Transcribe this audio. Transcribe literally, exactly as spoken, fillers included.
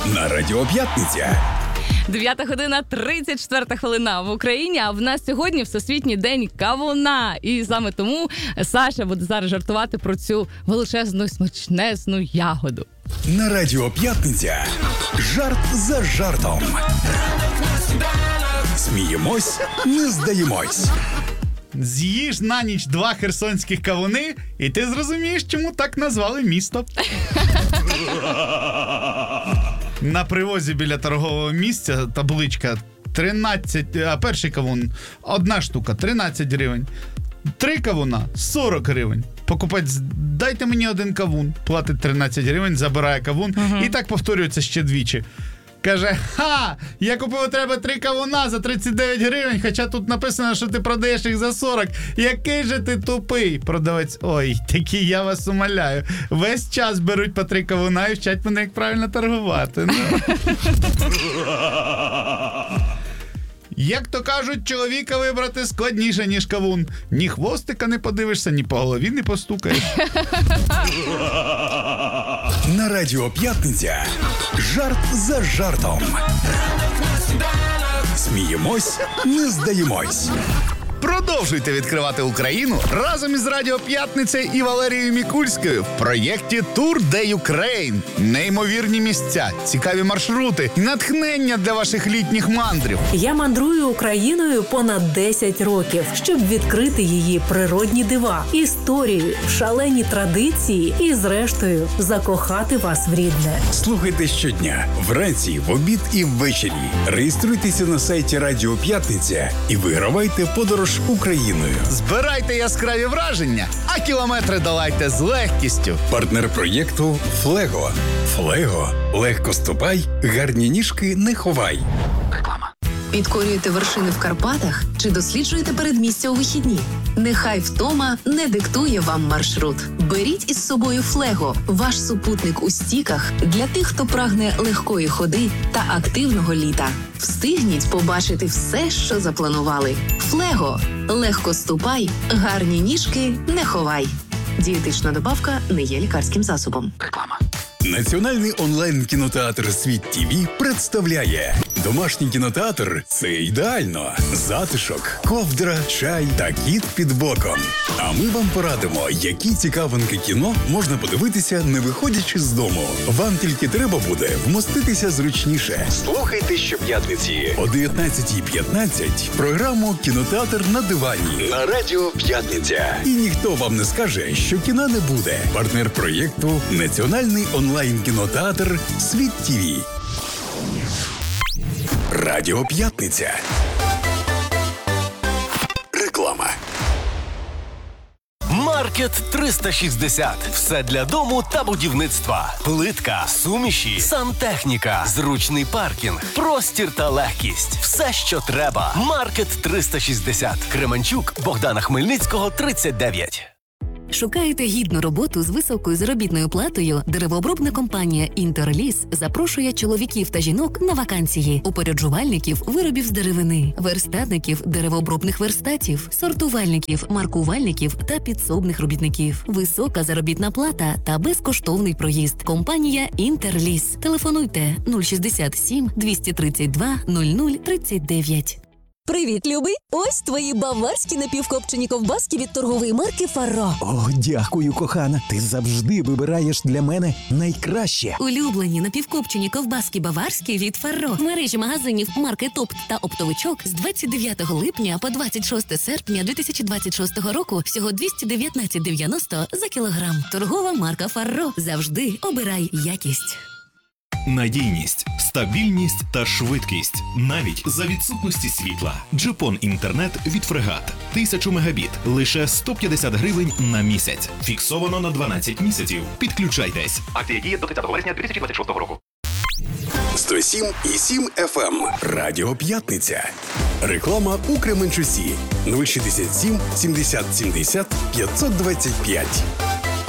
на Радіо П'ятниця. дев'ята година, тридцять четверта хвилина в Україні, а в нас сьогодні Всесвітній день кавуна. І саме тому Саша буде зараз жартувати про цю величезну, смачнезну ягоду. На Радіо П'ятниця. Жарт за жартом. Сміємось, не здаємось. З'їж на ніч два херсонських кавуни, і ти зрозумієш, чому так назвали місто. На привозі біля торгового місця табличка тринадцять, а перший кавун одна штука тринадцять гривень. Три кавуна сорок гривень. Покупець, дайте мені один кавун, платить тринадцять гривень, забирає кавун, uh-huh. і так повторюється ще двічі. Каже, ха, я купив у тебе три кавуна за тридцять дев'ять гривень, хоча тут написано, що ти продаєш їх за сорок. Який же ти тупий? Продавець, ой, такі, я вас умоляю. Весь час беруть по три кавуна і вчать мене, як правильно торгувати. Ну. Як то кажуть, чоловіка вибрати складніше, ніж кавун. Ні хвостика не подивишся, ні по голові не постукаєш. На Радіо П'ятниця. Жарт за жартом. Сміємось, не здаємось. Продовжуйте відкривати Україну разом із Радіо П'ятниця і Валерією Мікульською в проєкті Tour de Ukraine. Неймовірні місця, цікаві маршрути, натхнення для ваших літніх мандрів. Я мандрую Україною понад десять років, щоб відкрити її природні дива, історію, шалені традиції і, зрештою, закохати вас в рідне. Слухайте щодня, вранці, в обід і ввечері. Реєструйтеся на сайті Радіо П'ятниця і вигравайте подорож Україною. Збирайте яскраві враження, а кілометри долайте з легкістю. Партнер проєкту Флего. Флего. Легко ступай, гарні ніжки не ховай. Реклама. Підкорюєте вершини в Карпатах чи досліджуєте передмістя у вихідні? Нехай втома не диктує вам маршрут. Беріть із собою Флего, ваш супутник у стіках для тих, хто прагне легкої ходи та активного літа. Встигніть побачити все, що запланували. Флего. Легко ступай, гарні ніжки не ховай. Дієтична добавка не є лікарським засобом. Реклама. Національний онлайн-кінотеатр «Світ ТІВІ» представляє домашній кінотеатр – це ідеально. Затишок, ковдра, чай та кіт під боком. А ми вам порадимо, які цікавинки кіно можна подивитися, не виходячи з дому. Вам тільки треба буде вмоститися зручніше. Слухайте щоп'ятниці о дев'ятнадцятій п'ятнадцять програму «Кінотеатр на дивані» на Радіо П'ятниця. І ніхто вам не скаже, що кіна не буде. Партнер проєкту – Національний онлайн-кінотеатр «Світ ТІВІ». Радіо П'ятниця. Реклама. Маркет триста шістдесят. Все для дому та будівництва. Плитка, суміші, сантехніка, зручний паркінг, простір та легкість. Все, що треба. Маркет триста шістдесят. Кременчук, Богдана Хмельницького, тридцять дев'ять. Шукаєте гідну роботу з високою заробітною платою? Деревообробна компанія «Інтерліс» запрошує чоловіків та жінок на вакансії, упоряджувальників виробів з деревини, верстатників деревообробних верстатів, сортувальників, маркувальників та підсобних робітників. Висока заробітна плата та безкоштовний проїзд. Компанія «Інтерліс». Телефонуйте нуль шістдесят сім двісті тридцять два нуль нуль тридцять дев'ять. Привіт, любий! Ось твої баварські напівкопчені ковбаски від торгової марки «Фарро». О, дякую, кохана. Ти завжди вибираєш для мене найкраще. Улюблені напівкопчені ковбаски баварські від «Фарро» в мережі магазинів марки «Топт» та «Оптовичок» з двадцять дев'ятого липня по двадцять шосте серпня дві тисячі двадцять шостого року всього двісті дев'ятнадцять дев'яносто за кілограм. Торгова марка «Фарро». Завжди обирай якість. Надійність, стабільність та швидкість. Навіть за відсутності світла. Джипон інтернет від Фрегат. Тисячу мегабіт. Лише сто п'ятдесят гривень на місяць. Фіксовано на дванадцять місяців. Підключайтесь. Акція діє до тридцятого вересня дві тисячі двадцять шостого року. сто сім і сім еф ем. Радіо П'ятниця. Реклама у Кременчусі. нуль шістдесят сім сімдесят сімдесят п'ятсот двадцять п'ять.